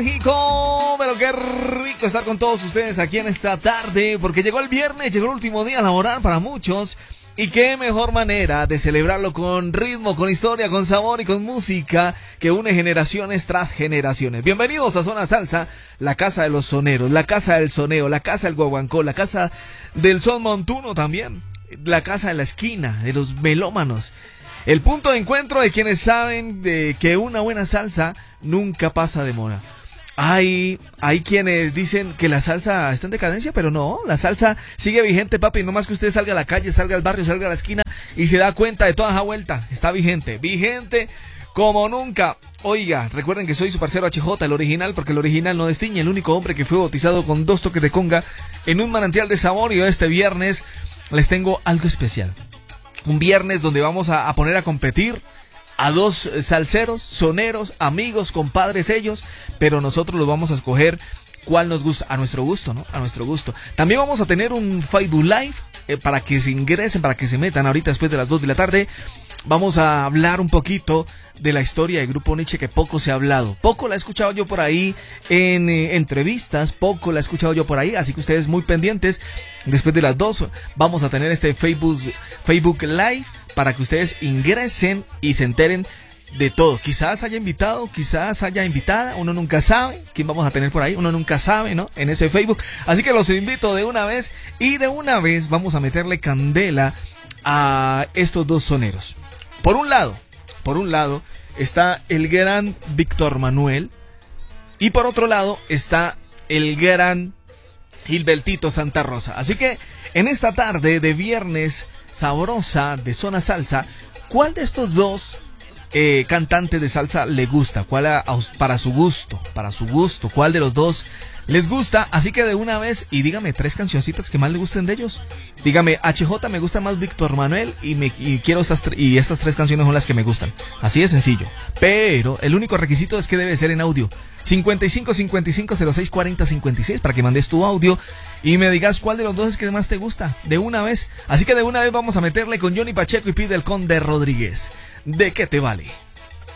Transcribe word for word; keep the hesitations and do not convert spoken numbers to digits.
México, pero qué rico estar con todos ustedes aquí en esta tarde, porque llegó el viernes, llegó el último día laboral para muchos, y qué mejor manera de celebrarlo con ritmo, con historia, con sabor y con música que une generaciones tras generaciones. Bienvenidos a Zona Salsa, la casa de los soneros, la casa del soneo, la casa del guaguancó, la casa del son montuno también, la casa de la esquina, de los melómanos. El punto de encuentro de quienes saben de que una buena salsa nunca pasa de moda. Hay, hay quienes dicen que la salsa está en decadencia, pero no, la salsa sigue vigente, papi. No más que usted salga a la calle, salga al barrio, salga a la esquina y se da cuenta de toda esa vuelta. Está vigente, vigente como nunca. Oiga, recuerden que soy su parcero H J, el original, porque el original no destiñe, el único hombre que fue bautizado con dos toques de conga en un manantial de sabor. Y este viernes les tengo algo especial. Un viernes donde vamos a, a poner a competir a dos salseros, soneros, amigos, compadres ellos, pero nosotros los vamos a escoger cuál nos gusta, a nuestro gusto, ¿no? A nuestro gusto. También vamos a tener un Facebook Live eh, para que se ingresen, para que se metan ahorita después de las dos de la tarde. Vamos a hablar un poquito de la historia del Grupo Nietzsche, que poco se ha hablado. Poco la he escuchado yo por ahí en eh, entrevistas, poco la he escuchado yo por ahí, así que ustedes muy pendientes. Después de las dos vamos a tener este Facebook, Facebook Live para que ustedes ingresen y se enteren de todo. Quizás haya invitado, quizás haya invitada, uno nunca sabe quién vamos a tener por ahí, uno nunca sabe, ¿no? En ese Facebook. Así que los invito de una vez y de una vez vamos a meterle candela a estos dos soneros. Por un lado, por un lado está el gran Víctor Manuel y por otro lado está el gran Gilbertito Santa Rosa. Así que en esta tarde de viernes sabrosa de Zona Salsa, ¿cuál de estos dos eh, cantantes de salsa le gusta? ¿Cuál a, a, para su gusto? Para su gusto, ¿cuál de los dos les gusta? Así que de una vez, y dígame tres cancioncitas que más le gusten de ellos. Dígame, H J, me gusta más Víctor Manuel y, me, y quiero estas, y estas tres canciones son las que me gustan. Así de sencillo. Pero el único requisito es que debe ser en audio. cincuenta y cinco cincuenta y cinco cero seis cuarenta cincuenta y seis para que mandes tu audio y me digas cuál de los dos es que más te gusta. De una vez. Así que de una vez vamos a meterle con Johnny Pacheco y Pide el Conde Rodríguez. ¿De qué te vale?